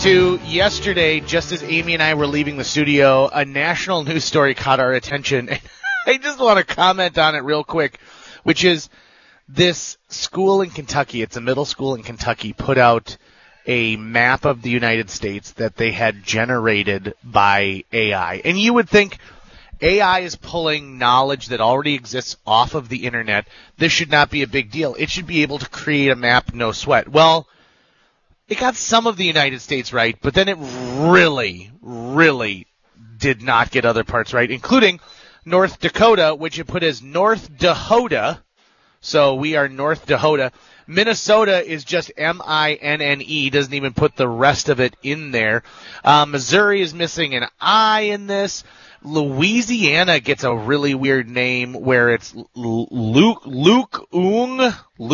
6:32. Yesterday, just as Amy and I were leaving the studio, a national news story caught our attention. I just want to comment on it real quick, which is this school in Kentucky, it's a middle school in Kentucky, put out a map of the United States that they had generated by AI. And you would think AI is pulling knowledge that already exists off of the internet. This should not be a big deal. It should be able to create a map, no sweat. Well, it got some of the United States right, but then it really, really did not get other parts right, including North Dakota, which it put as North Dakota. So we are North Dakota. Minnesota is just M-I-N-N-E, doesn't even put the rest of it in there. Missouri is missing an I in this. Louisiana gets a really weird name where it's Luke Ung.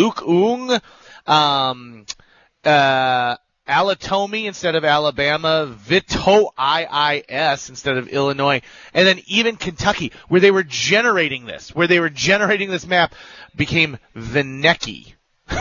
Alatomi instead of Alabama, Vito-I-I-S instead of Illinois, and then even Kentucky, where they were generating this map, became Veneki.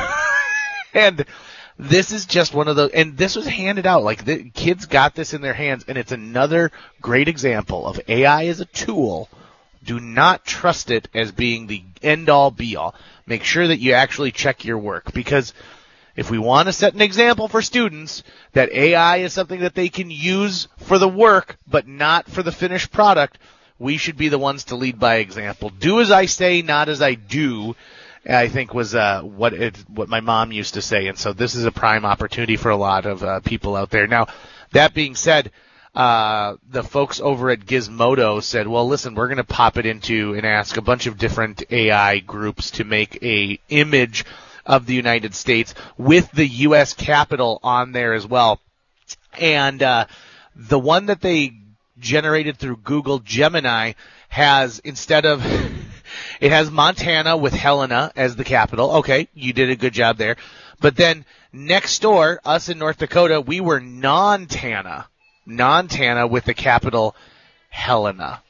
And this is just one of those, and this was handed out, like the kids got this in their hands, and it's another great example of AI as a tool. Do not trust it as being the end-all, be-all. Make sure that you actually check your work, because if we want to set an example for students that AI is something that they can use for the work but not for the finished product, we should be the ones to lead by example. Do as I say, not as I do, I think was what my mom used to say. And so this is a prime opportunity for a lot of people out there. Now, that being said, the folks over at Gizmodo said, well, listen, we're going to pop it into and ask a bunch of different AI groups to make a image of the United States with the U.S. Capitol on there as well. And the one that they generated through Google Gemini has, instead of, it has Montana with Helena as the capital. Okay, you did a good job there. But then next door, us in North Dakota, we were Nontana with the capital Helena.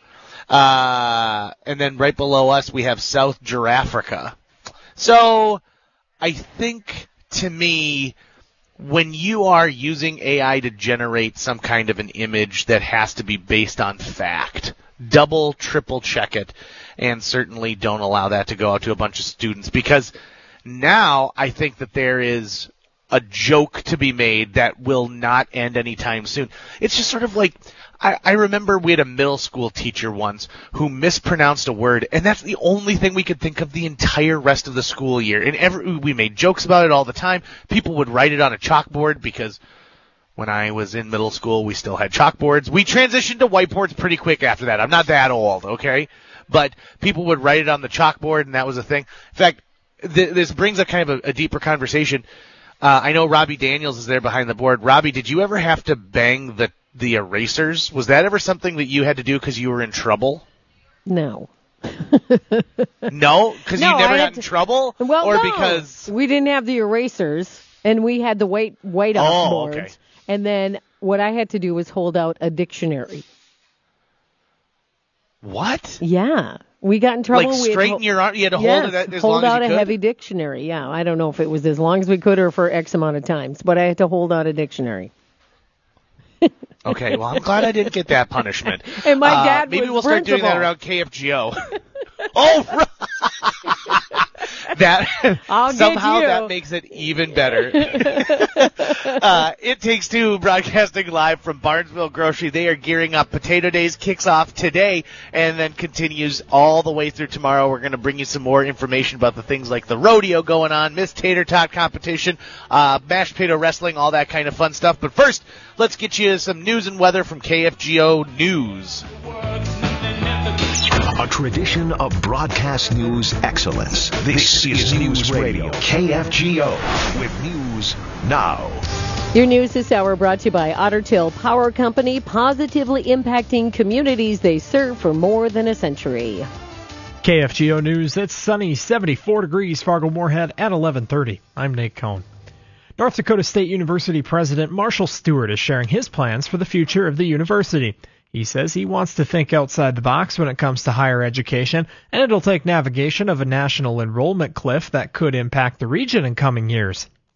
And then right below us, we have South Giraffica. So I think, to me, when you are using AI to generate some kind of an image that has to be based on fact, double, triple check it, and certainly don't allow that to go out to a bunch of students, because now I think that there is a joke to be made that will not end anytime soon. It's just sort of like, I remember we had a middle school teacher once who mispronounced a word, and that's the only thing we could think of the entire rest of the school year. And we made jokes about it all the time. People would write it on a chalkboard, because when I was in middle school, we still had chalkboards. We transitioned to whiteboards pretty quick after that. I'm not that old, okay? But people would write it on the chalkboard, and that was a thing. In fact, this brings up kind of a deeper conversation. I know Robbie Daniels is there behind the board. Robbie, did you ever have to bang the erasers? Was that ever something that you had to do because you were in trouble? No. No? Because you never got in trouble? Well, or no. Because we didn't have the erasers, and we had the white-off boards. Okay. And then what I had to do was hold out a dictionary. What? Yeah. We got in trouble. Like straighten your arm? You had to hold it as long as you could? hold out a heavy dictionary, yeah. I don't know if it was as long as we could or for X amount of times, but I had to hold out a dictionary. Okay, well, I'm glad I didn't get that punishment. And my dad maybe was we'll start doing that around KFGO. Oh, right. Somehow that makes it even better. It Takes Two, broadcasting live from Barnesville Grocery. They are gearing up. Potato Days kicks off today and then continues all the way through tomorrow. We're going to bring you some more information about the things like the rodeo going on, Miss Tater Tot competition, mashed potato wrestling, all that kind of fun stuff. But first, let's get you some news and weather from KFGO News. A tradition of broadcast news excellence. This is News Radio, KFGO, with news now. Your news this hour brought to you by Otter Tail Power Company, positively impacting communities they serve for more than a century. KFGO News, it's sunny, 74 degrees, Fargo-Moorhead at 11:30. I'm Nate Cohn. North Dakota State University President Marshall Stewart is sharing his plans for the future of the university. He says he wants to think outside the box when it comes to higher education, and it'll take navigation of a national enrollment cliff that could impact the region in coming years.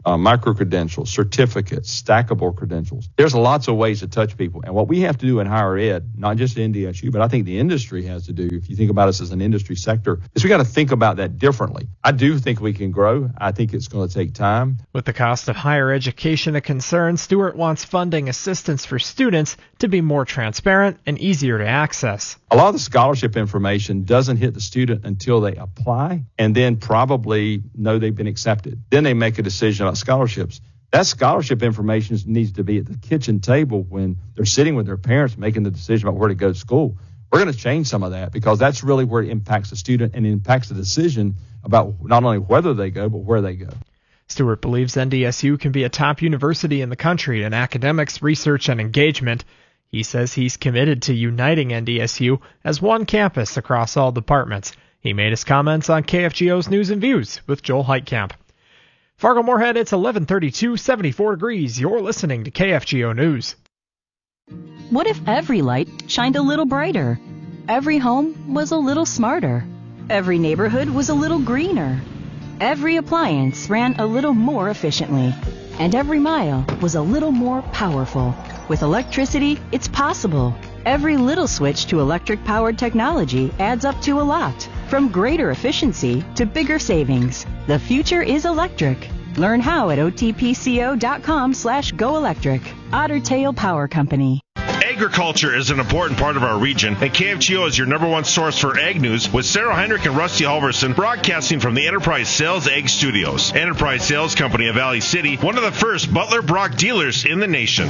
micro-credentials, certificates, stackable credentials. There's lots of ways to touch people. And what we have to do in higher ed, not just NDSU, but I think the industry has to do, if you think about us as an industry sector, is we got to think about that differently. I do think we can grow. I think it's going to take time. With the cost of higher education a concern, Stewart wants funding assistance for students to be more transparent and easier to access. A lot of the scholarship information doesn't hit the student until they apply and then probably know they've been accepted. Then they make a decision about scholarships. That scholarship information needs to be at the kitchen table when they're sitting with their parents making the decision about where to go to school. We're going to change some of that because that's really where it impacts the student and impacts the decision about not only whether they go, but where they go. Stewart believes NDSU can be a top university in the country in academics, research, and engagement. He says he's committed to uniting NDSU as one campus across all departments. He made his comments on KFGO's News and Views with Joel Heitkamp. Fargo-Moorhead, it's 11:32, 74 degrees. You're listening to KFGO News. What if every light shined a little brighter? Every home was a little smarter. Every neighborhood was a little greener. Every appliance ran a little more efficiently. And every mile was a little more powerful. With electricity, it's possible. Every little switch to electric-powered technology adds up to a lot. From greater efficiency to bigger savings. The future is electric. Learn how at otpco.com/goelectric. Otter Tail Power Company. Agriculture is an important part of our region, and KFGO is your number one source for ag news with Sarah Heinrich and Rusty Halverson broadcasting from the Enterprise Sales Ag Studios. Enterprise Sales Company of Valley City, one of the first Butler Brock dealers in the nation.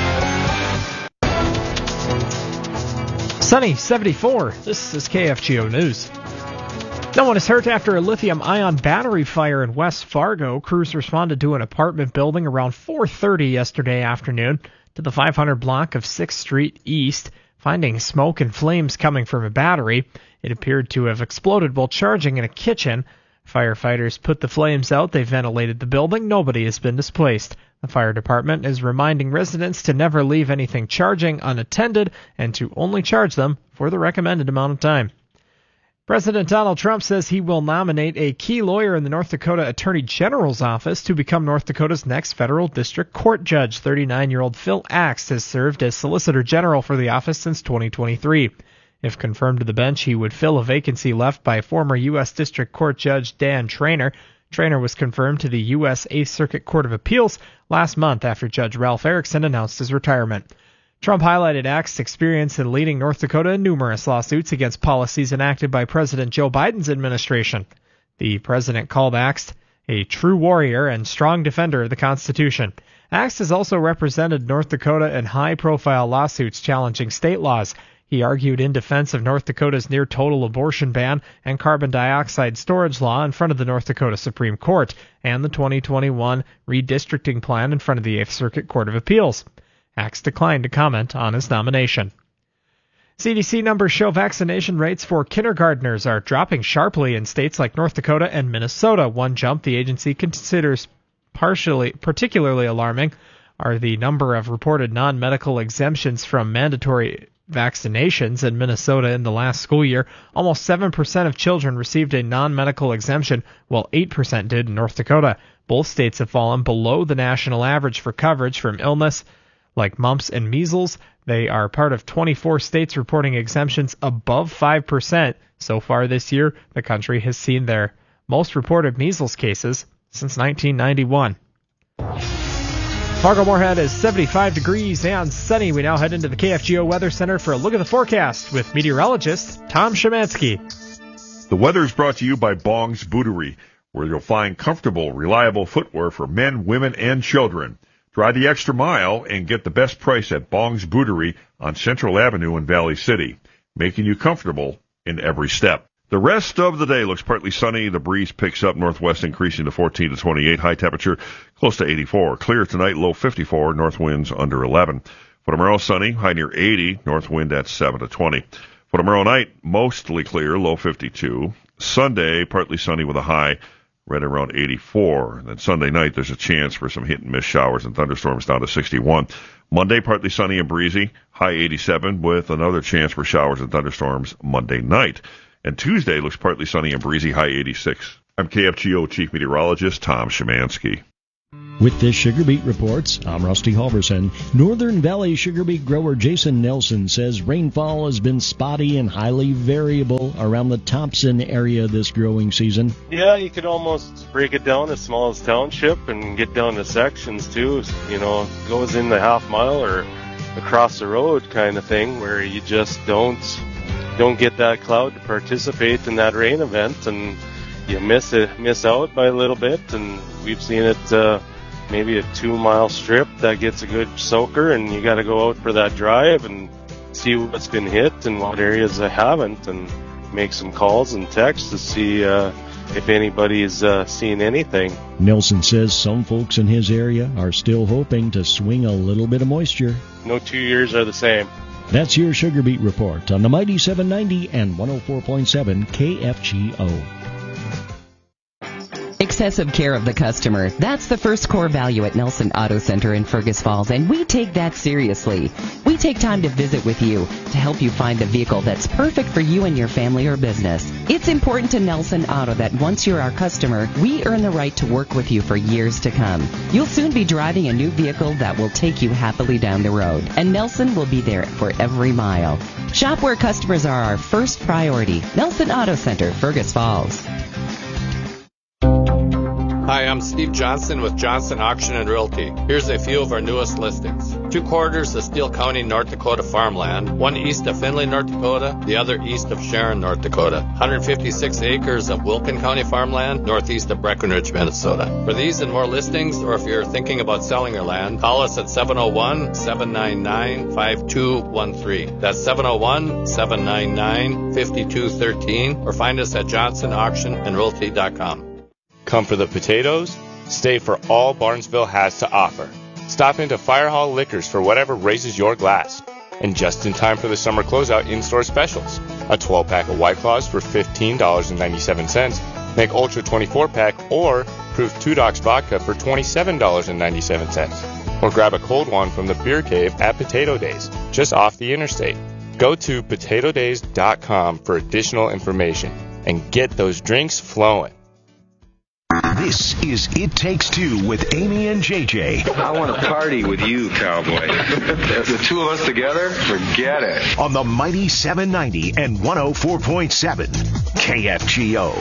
Sunny, 74. This is KFGO News. No one is hurt after a lithium-ion battery fire in West Fargo. Crews responded to an apartment building around 4:30 yesterday afternoon to the 500 block of 6th Street East, finding smoke and flames coming from a battery. It appeared to have exploded while charging in a kitchen. Firefighters put the flames out. They ventilated the building. Nobody has been displaced. The fire department is reminding residents to never leave anything charging unattended and to only charge them for the recommended amount of time. President Donald Trump says he will nominate a key lawyer in the North Dakota Attorney General's office to become North Dakota's next federal district court judge. 39-year-old Phil Axt has served as Solicitor General for the office since 2023. If confirmed to the bench, he would fill a vacancy left by former U.S. District Court Judge Dan Traynor. Traynor was confirmed to the U.S. 8th Circuit Court of Appeals last month after Judge Ralph Erickson announced his retirement. Trump highlighted Axt's experience in leading North Dakota in numerous lawsuits against policies enacted by President Joe Biden's administration. The president called Axt a true warrior and strong defender of the Constitution. Axt has also represented North Dakota in high-profile lawsuits challenging state laws. He argued in defense of North Dakota's near-total abortion ban and carbon dioxide storage law in front of the North Dakota Supreme Court and the 2021 redistricting plan in front of the 8th Circuit Court of Appeals. Axt declined to comment on his nomination. CDC numbers show vaccination rates for kindergartners are dropping sharply in states like North Dakota and Minnesota. One jump the agency considers particularly alarming are the number of reported non-medical exemptions from mandatory vaccinations in Minnesota in the last school year. Almost 7% of children received a non-medical exemption, while 8% did in North Dakota. Both states have fallen below the national average for coverage from illness like mumps and measles. They are part of 24 states reporting exemptions above 5%. So far this year, the country has seen their most reported measles cases since 1991. Fargo-Moorhead is 75 degrees and sunny. We now head into the KFGO Weather Center for a look at the forecast with meteorologist Tom Szymanski. The weather is brought to you by Bong's Bootery, where you'll find comfortable, reliable footwear for men, women, and children. Drive the extra mile and get the best price at Bong's Bootery on Central Avenue in Valley City, making you comfortable in every step. The rest of the day looks partly sunny. The breeze picks up northwest, increasing to 14 to 28. High temperature close to 84. Clear tonight, low 54. North winds under 11. For tomorrow, sunny, high near 80. North wind at 7 to 20. For tomorrow night, mostly clear, low 52. Sunday, partly sunny with a high right around 84. And then Sunday night, there's a chance for some hit-and-miss showers and thunderstorms down to 61. Monday, partly sunny and breezy, high 87, with another chance for showers and thunderstorms Monday night. And Tuesday looks partly sunny and breezy, high 86. I'm KFGO Chief Meteorologist Tom Szymanski. With this Sugar Beet Reports, I'm Rusty Halverson. Northern Valley sugar beet grower Jason Nelson says rainfall has been spotty and highly variable around the Thompson area this growing season. Yeah, you could almost break it down as small as township and get down to sections too. You know, it goes in the half mile or across the road kind of thing where you just don't get that cloud to participate in that rain event, and you miss out by a little bit. And we've seen it maybe a 2-mile strip that gets a good soaker, and you got to go out for that drive and see what's been hit and what areas that haven't, and make some calls and texts to see if anybody's seen anything. Nelson says some folks in his area are still hoping to swing a little bit of moisture. No 2 years are the same. That's your Sugar Beet Report on the Mighty 790 and 104.7 KFGO. Excessive care of the customer. That's the first core value at Nelson Auto Center in Fergus Falls, and we take that seriously. We take time to visit with you to help you find the vehicle that's perfect for you and your family or business. It's important to Nelson Auto that once you're our customer, we earn the right to work with you for years to come. You'll soon be driving a new vehicle that will take you happily down the road, and Nelson will be there for every mile. Shop where customers are our first priority. Nelson Auto Center, Fergus Falls. Hi, I'm Steve Johnson with Johnson Auction and Realty. Here's a few of our newest listings. 2 quarters of Steele County, North Dakota farmland, one east of Findlay, North Dakota, the other east of Sharon, North Dakota. 156 acres of Wilkin County farmland, northeast of Breckenridge, Minnesota. For these and more listings, or if you're thinking about selling your land, call us at 701-799-5213. That's 701-799-5213, or find us at johnsonauctionandrealty.com. Come for the potatoes, stay for all Barnesville has to offer. Stop into Fire Hall Liquors for whatever raises your glass. And just in time for the summer closeout in-store specials. A 12-pack of White Claws for $15.97. Make Ultra 24-pack or Proof 2 Docs Vodka for $27.97. Or grab a cold one from the Beer Cave at Potato Days, just off the interstate. Go to potatodays.com for additional information and get those drinks flowing. This is It Takes Two with Amy and JJ. I want to party with you, cowboy. The two of us together, forget it. On the Mighty 790 and 104.7 KFGO.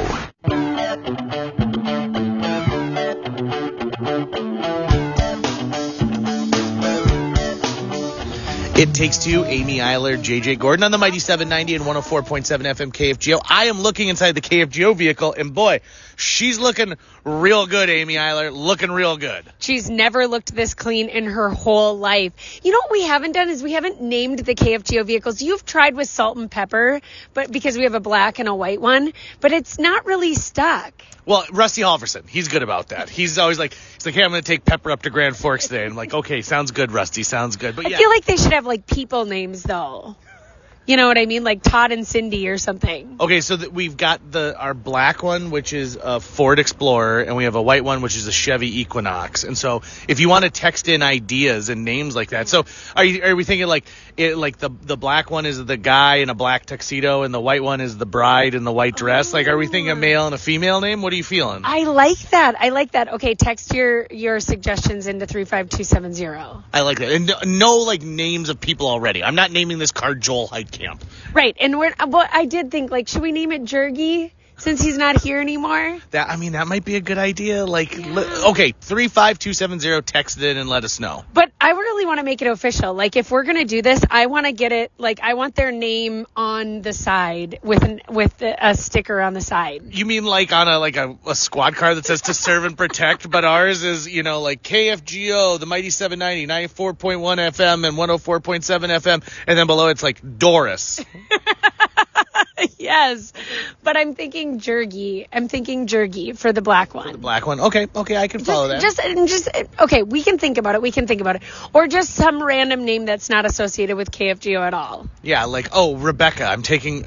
It Takes Two, Amy Eiler, JJ Gordon on the Mighty 790 and 104.7 FM KFGO. I am looking inside the KFGO vehicle, and boy, she's looking real good, Amy Eiler. Looking real good. She's never looked this clean in her whole life. You know what we haven't done is we haven't named the KFGO vehicles. You've tried with salt and pepper, but because we have a black and a white one, but it's not really stuck. Well, Rusty Halverson, he's good about that. He's always like, hey, I'm going to take Pepper up to Grand Forks today. And I'm like, okay, sounds good, Rusty, sounds good. But yeah. I feel like they should have like people names though. You know what I mean? Like Todd and Cindy or something. Okay, so we've got our black one, which is a Ford Explorer, and we have a white one, which is a Chevy Equinox. And so if you want to text in ideas and names like that. So are we thinking like the black one is the guy in a black tuxedo and the white one is the bride in the white dress? Like, are we thinking a male and a female name? What are you feeling? I like that. Okay, text your suggestions into 35270. I like that. And no like names of people already. I'm not naming this car Joel Heitkamp. Right, and I did think, like, should we name it Jergy since he's not here anymore? That might be a good idea. Like, okay, 35270, text it in and let us know. But I really want to make it official. Like, if we're gonna do this, I want to get it. Like, I want their name on the side with a sticker on the side. You mean like on a squad car that says to serve and protect? But ours is like KFGO, the Mighty 790, 94.1 FM and 104.7 FM, and then below it's like Doris. Yes, but I'm thinking Jergy. I'm thinking Jergy for the black one. For the black one. Okay, I can follow that. Just okay, we can think about it. Or just some random name that's not associated with KFGO at all. Yeah, like Rebecca. I'm taking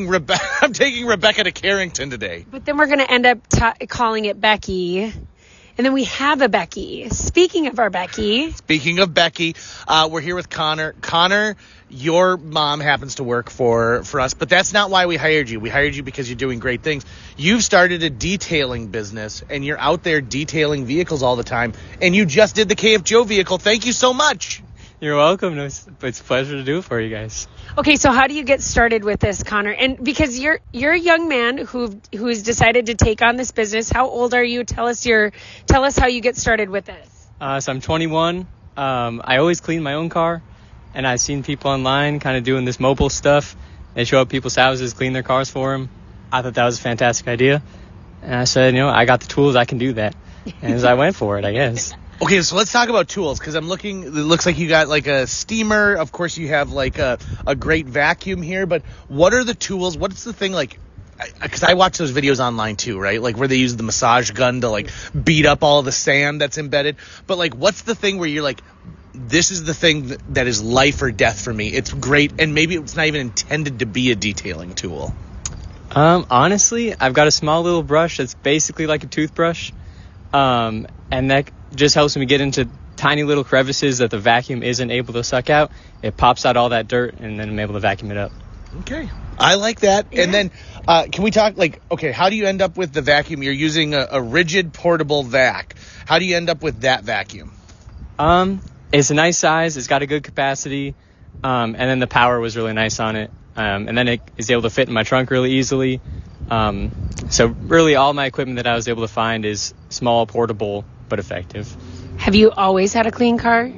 Rebecca to Carrington today. But then we're going to end up calling it Becky. And then we have a Becky. Speaking of Becky, we're here with Connor. Connor, your mom happens to work for us, but that's not why we hired you. We hired you because you're doing great things. You've started a detailing business, and you're out there detailing vehicles all the time, and you just did the KFGO vehicle. Thank you so much. You're welcome. It's a pleasure to do it for you guys. Okay, so how do you get started with this, Connor? And because you're a young man who's decided to take on this business. How old are you? Tell us how you get started with this. So I'm 21. I always clean my own car, and I've seen people online kind of doing this mobile stuff. They show up people's houses, clean their cars for them. I thought that was a fantastic idea, and I said, I got the tools, I can do that. And as I went for it, I guess. Okay, so let's talk about tools, because I'm looking, it looks like you got like a steamer. Of course, you have like a great vacuum here, but what are the tools? What's the thing like, because I watch those videos online too, right? Like where they use the massage gun to like beat up all the sand that's embedded. But like, what's the thing where you're like, this is the thing that is life or death for me. It's great, and maybe it's not even intended to be a detailing tool. Honestly, I've got a small little brush that's basically like a toothbrush, and that just helps me get into tiny little crevices that the vacuum isn't able to suck out. It pops out all that dirt, and then I'm able to vacuum it up. Okay. I like that. Yeah. And then can we talk, like, okay, how do you end up with the vacuum? You're using a rigid portable vac. How do you end up with that vacuum? It's a nice size. It's got a good capacity. And then the power was really nice on it. And then it is able to fit in my trunk really easily. So really all my equipment that I was able to find is small, portable, but effective. Have you always had a clean car?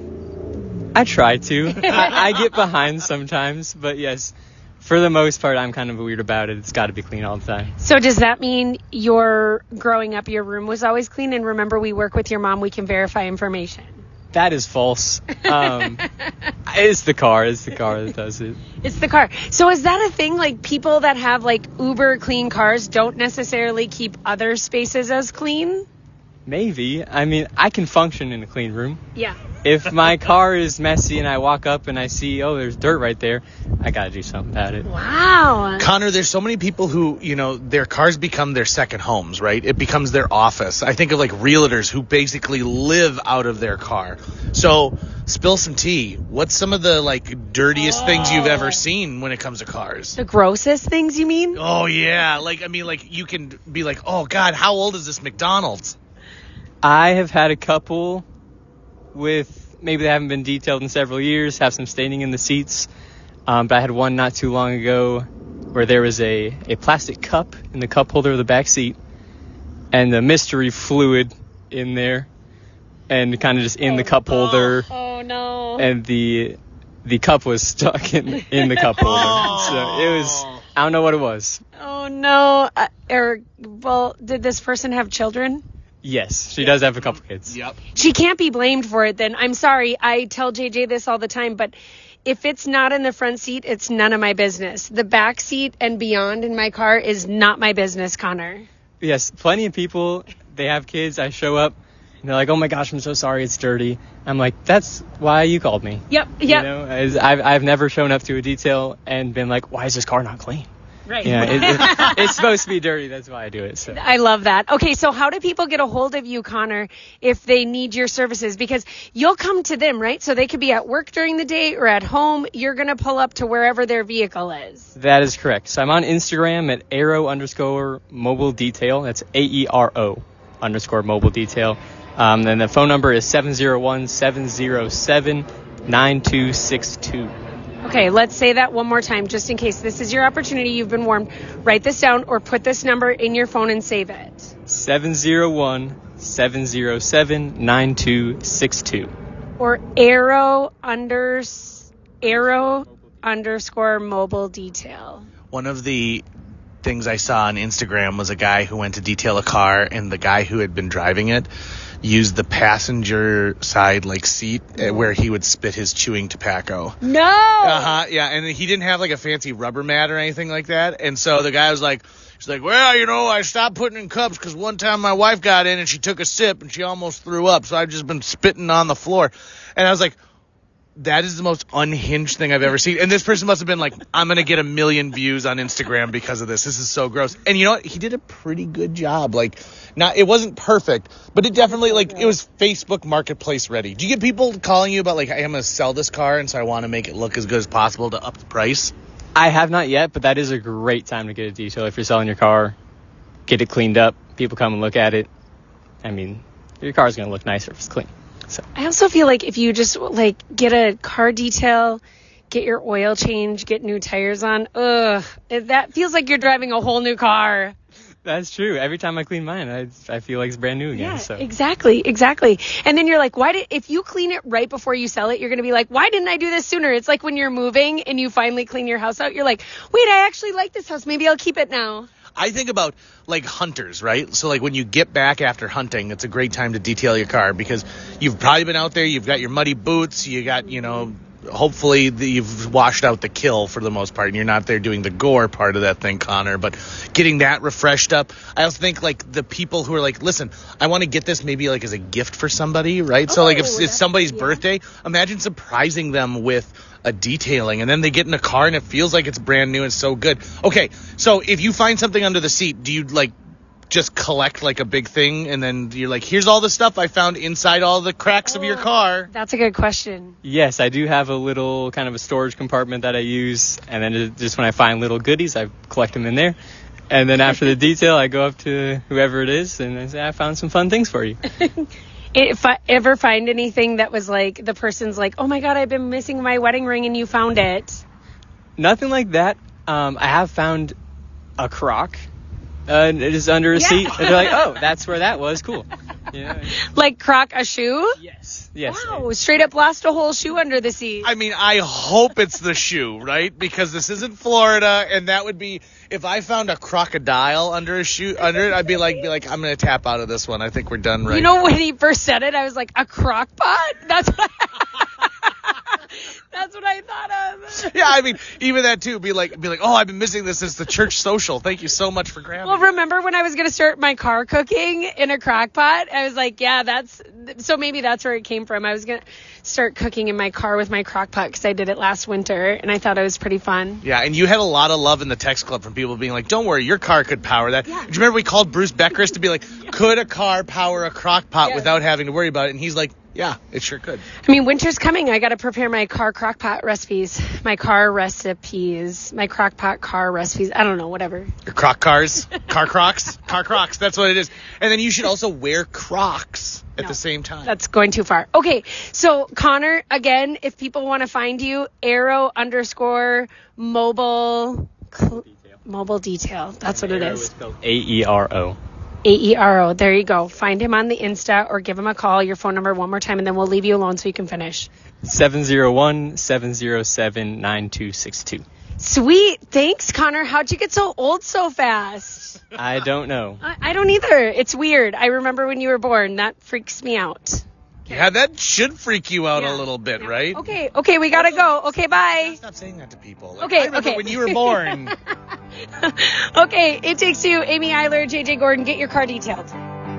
I try to. I get behind sometimes, but yes, for the most part, I'm kind of weird about it. It's got to be clean all the time. So does that mean growing up, your room was always clean? And remember, we work with your mom. We can verify information. That is false. It's the car that does it. It's the car. So is that a thing? Like people that have like uber clean cars don't necessarily keep other spaces as clean? Maybe. I mean, I can function in a clean room. Yeah. If my car is messy and I walk up and I see, there's dirt right there, I got to do something about it. Wow. Connor, there's so many people who, their cars become their second homes, right? It becomes their office. I think of like realtors who basically live out of their car. So spill some tea. What's some of the like dirtiest things you've ever seen when it comes to cars? The grossest things, you mean? Oh, yeah. Like you can be like, oh, God, how old is this McDonald's? I have had a couple with maybe they haven't been detailed in several years, have some staining in the seats. But I had one not too long ago where there was a plastic cup in the cup holder of the back seat and the mystery fluid in there and kind of just in the cup holder. Oh, no. And the cup was stuck in the cup holder. So it was, I don't know what it was. Oh, no. Eric, did this person have children? Yes, she does have a couple kids. Yep. She can't be blamed for it then. I'm sorry. I tell JJ this all the time, but if it's not in the front seat, it's none of my business. The back seat and beyond in my car is not my business, Connor. Yes, plenty of people, they have kids. I show up, and they're like, oh my gosh, I'm so sorry, it's dirty. I'm like, that's why you called me. Yep. I've never shown up to a detail and been like, why is this car not clean? Right. Yeah, it's supposed to be dirty. That's why I do it. So. I love that. Okay, so how do people get a hold of you, Connor, if they need your services? Because you'll come to them, right? So they could be at work during the day or at home. You're going to pull up to wherever their vehicle is. That is correct. So I'm on Instagram at aero_mobile detail. That's AERO_mobile detail. Then the phone number is 701-707-9262. Okay, let's say that one more time, just in case. This is your opportunity. You've been warned. Write this down or put this number in your phone and save it. 701-707-9262. Or aero_mobile detail. One of the things I saw on Instagram was a guy who went to detail a car, and the guy who had been driving it used the passenger side seat where he would spit his chewing tobacco. No! Yeah, and he didn't have a fancy rubber mat or anything like that. And so the guy was like, well, I stopped putting in cups because one time my wife got in and she took a sip and she almost threw up. So I've just been spitting on the floor. And I was like, that is the most unhinged thing I've ever seen. And this person must have been like, I'm going to get 1 million views on Instagram because of this. This is so gross. And you know what? He did a pretty good job. Like, it wasn't perfect, but it definitely, like, it was Facebook Marketplace ready. Do you get people calling you about, like, hey, I'm going to sell this car, and so I want to make it look as good as possible to up the price? I have not yet, but that is a great time to get a detail. If you're selling your car, get it cleaned up. People come and look at it. I mean, your car's going to look nicer if it's clean. So I also feel like if you just, like, get a car detail, get your oil change, get new tires on, that feels like you're driving a whole new car. That's true. Every time I clean mine, I feel like it's brand new again. Yeah, so. Exactly. And then you're like, if you clean it right before you sell it, you're going to be like, why didn't I do this sooner? It's like when you're moving and you finally clean your house out, you're like, wait, I actually like this house. Maybe I'll keep it now. I think about, like, hunters, right? So, like, when you get back after hunting, it's a great time to detail your car because you've probably been out there, you've got your muddy boots, you got, hopefully you've washed out the kill for the most part and you're not there doing the gore part of that thing, Connor, but getting that refreshed up. I also think, like, the people who are like, listen, I want to get this maybe, like, as a gift for somebody, right? So, like, if it's somebody's birthday, imagine surprising them with a detailing, and then they get in a car and it feels like it's brand new and so good. Okay, so if you find something under the seat, do you, like, just collect, like, a big thing, and then you're like, here's all the stuff I found inside all the cracks of your car? That's a good question. Yes, I do have a little kind of a storage compartment that I use, and then just when I find little goodies, I collect them in there. And then after the detail, I go up to whoever it is, and I say, I found some fun things for you. If I ever find anything that was like, the person's like, oh my God, I've been missing my wedding ring and you found it. Nothing like that. I have found a Croc. It is under a seat. And they're like, oh, that's where that was. Cool. Yeah. Like Croc a shoe? Yes. Wow, straight up lost a whole shoe under the seat. I mean, I hope it's the shoe, right? Because this isn't Florida, and that would be, if I found a crocodile under a shoe, I'd be like, I'm going to tap out of this one. I think we're done right now. When he first said it, I was like, a crock pot? That's what I thought of. Yeah, I mean, even that too, be like, oh, I've been missing this since the church social. Thank you so much for grabbing Well, remember when I was going to start my car cooking in a crock pot? I was like, yeah, so maybe that's where it came from. I was going to start cooking in my car with my crock pot because I did it last winter, and I thought it was pretty fun. Yeah, and you had a lot of love in the text club from people being like, don't worry, your car could power that. Yeah. Do you remember we called Bruce Beckrist to be like, could a car power a crock pot without having to worry about it? And he's like, yeah, it sure could. I mean, winter's coming. I got to prepare my car crock pot recipes, my crock pot car recipes. I don't know, whatever. Your crock cars, car crocs, that's what it is. And then you should also wear Crocs at the same time. That's going too far. Okay, so Connor, again, if people want to find you, Aero_mobile detail. That's what it is. AERO. AERO. There you go. Find him on the Insta or give him a call. Your phone number one more time, and then we'll leave you alone so you can finish. 701-707-9262. Sweet. Thanks, Connor. How'd you get so old so fast? I don't know. I don't either. It's weird. I remember when you were born. That freaks me out. Yeah, that should freak you out a little bit, right? Okay, we gotta go. Okay, bye. Stop saying that to people. Like, okay. When you were born. Okay, It Takes Two, Amy Eiler, JJ Gordon, get your car detailed.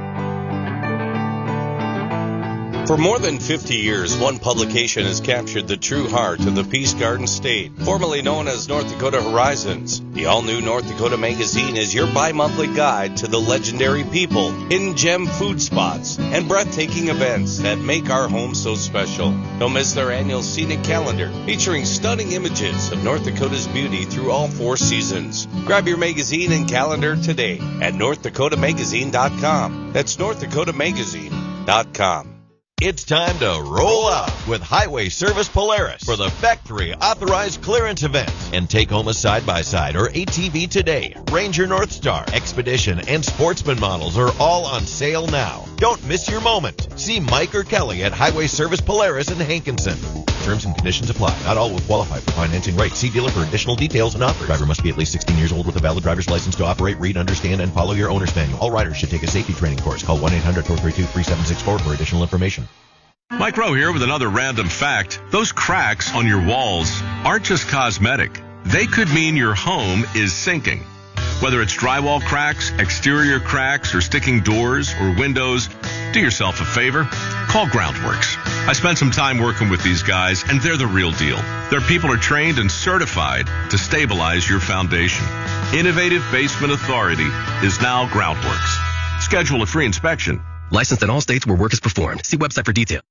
For more than 50 years, one publication has captured the true heart of the Peace Garden State, formerly known as North Dakota Horizons. The all-new North Dakota Magazine is your bi-monthly guide to the legendary people, hidden gem food spots, and breathtaking events that make our home so special. Don't miss their annual scenic calendar, featuring stunning images of North Dakota's beauty through all 4 seasons. Grab your magazine and calendar today at NorthDakotaMagazine.com. That's NorthDakotaMagazine.com. It's time to roll out with Highway Service Polaris for the Factory Authorized Clearance event and take home a side-by-side or ATV today. Ranger Northstar, Expedition, and Sportsman models are all on sale now. Don't miss your moment. See Mike or Kelly at Highway Service Polaris in Hankinson. Terms and conditions apply. Not all will qualify for financing rates. See dealer for additional details and offers. Driver must be at least 16 years old with a valid driver's license to operate, read, understand, and follow your owner's manual. All riders should take a safety training course. Call 1-800-432-3764 for additional information. Mike Rowe here with another random fact. Those cracks on your walls aren't just cosmetic. They could mean your home is sinking. Whether it's drywall cracks, exterior cracks, or sticking doors or windows, do yourself a favor. Call Groundworks. I spent some time working with these guys, and they're the real deal. Their people are trained and certified to stabilize your foundation. Innovative Basement Authority is now Groundworks. Schedule a free inspection. Licensed in all states where work is performed. See website for details.